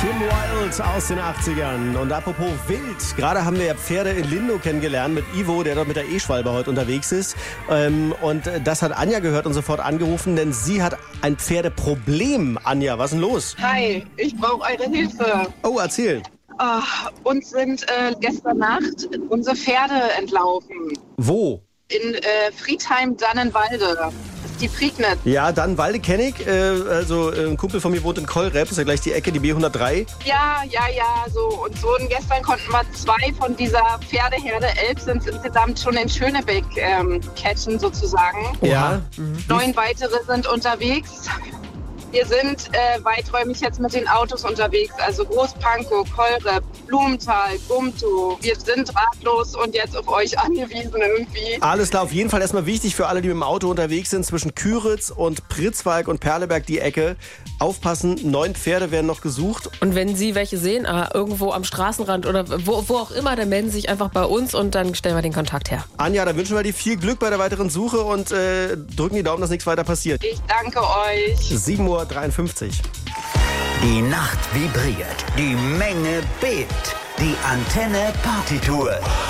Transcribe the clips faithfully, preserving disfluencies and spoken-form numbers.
Kim Wilde aus den achtzigern. Und apropos wild, gerade haben wir ja Pferde in Lindow kennengelernt mit Ivo, der dort mit der E-Schwalbe heute unterwegs ist. Ähm, und das hat Anja gehört und sofort angerufen, denn sie hat ein Pferdeproblem. Anja, was ist denn los? Hi, ich brauche eure Hilfe. Oh, erzähl. Oh, uns sind äh, gestern Nacht unsere Pferde entlaufen. Wo? In äh, Friedheim-Dannenwalde. Das ist die Prignitz. Ja, Dannenwalde kenne ich. Äh, also äh, ein Kumpel von mir wohnt in Kolrep, ist ja gleich die Ecke, die B hundertdrei. Ja, ja, ja, so. Und so. Und gestern konnten wir zwei von dieser Pferdeherde, elf sind insgesamt, schon in Schönebeck ähm, catchen sozusagen. Ja. Mhm. Neun weitere sind unterwegs. Wir sind äh, weiträumig jetzt mit den Autos unterwegs, also Großpankow, Kolrep, Blumenthal, Gumtow. Wir sind ratlos und jetzt auf euch angewiesen irgendwie. Alles klar, auf jeden Fall erstmal wichtig für alle, die mit dem Auto unterwegs sind, zwischen Küritz und Pritzwalk und Perleberg die Ecke. Aufpassen, neun Pferde werden noch gesucht. Und wenn Sie welche sehen, ah, irgendwo am Straßenrand oder wo, wo auch immer, dann melden Sie sich einfach bei uns und dann stellen wir den Kontakt her. Anja, dann wünschen wir dir viel Glück bei der weiteren Suche und äh, drücken die Daumen, dass nichts weiter passiert. Ich danke euch. sieben Uhr dreiundfünfzig. Die Nacht vibriert, die Menge bebt, die Antenne Partytour.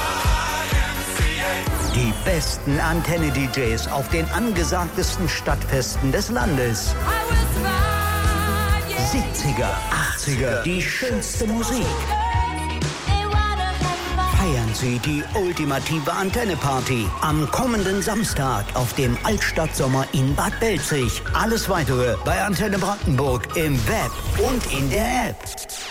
Die besten Antenne-D Js auf den angesagtesten Stadtfesten des Landes. siebziger, achtziger, die schönste Musik. Feiern Sie die ultimative Antenne-Party am kommenden Samstag auf dem Altstadtsommer in Bad Belzig. Alles Weitere bei Antenne Brandenburg im Web und in der App.